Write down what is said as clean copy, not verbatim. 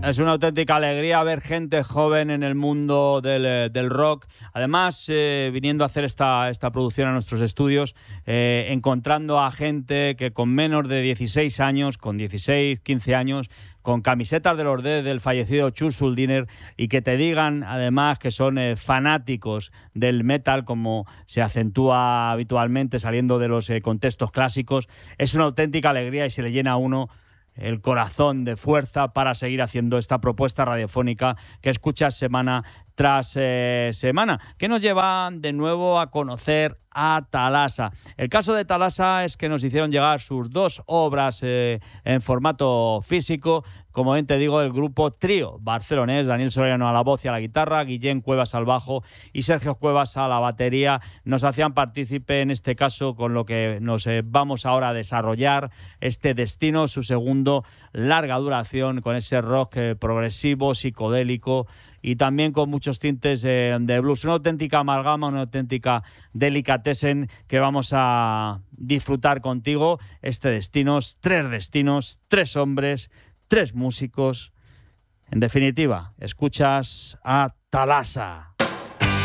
Es una auténtica alegría ver gente joven en el mundo del rock. Además, viniendo a hacer esta producción a nuestros estudios, encontrando a gente que con menos de 16 años, con 16, 15 años, con camisetas de los Dead del fallecido Chus Schuldiner, y que te digan además que son fanáticos del metal, como se acentúa habitualmente saliendo de los contextos clásicos. Es una auténtica alegría y se le llena a uno el corazón de fuerza para seguir haciendo esta propuesta radiofónica que escuchas semana tras semana, que nos lleva de nuevo a conocer a Thalassa. El caso de Thalassa es que nos hicieron llegar sus dos obras en formato físico. Como bien te digo, el grupo trío barcelonés, Daniel Soriano a la voz y a la guitarra, Guillén Cuevas al bajo y Sergio Cuevas a la batería, nos hacían partícipe en este caso con lo que nos vamos ahora a desarrollar, este Destino, su segundo larga duración, con ese rock progresivo, psicodélico y también con muchos tintes de blues. Una auténtica amalgama, una auténtica delicatessen que vamos a disfrutar contigo. Este Destinos, tres hombres, tres músicos. En definitiva, escuchas a Thalassa.